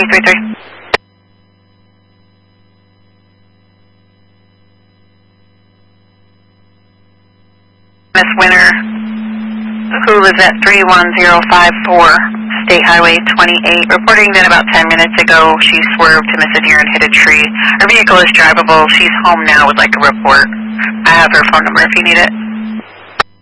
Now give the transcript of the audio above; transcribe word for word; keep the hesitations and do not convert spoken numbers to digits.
three three. Miss Winter, who lives at three one zero five four State Highway twenty-eight, reporting that about ten minutes ago she swerved to miss a deer and hit a tree. Her vehicle is drivable. She's home now. Would like a report. I have her phone number if you need it.